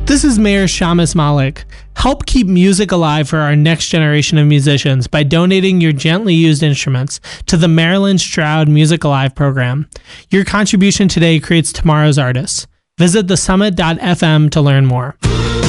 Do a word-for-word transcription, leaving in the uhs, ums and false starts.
This is Mayor Shamus Malik. Help keep music alive for our next generation of musicians by donating your gently used instruments to the Maryland Stroud Music Alive program. Your contribution today creates tomorrow's artists. Visit the summit dot f m to learn more.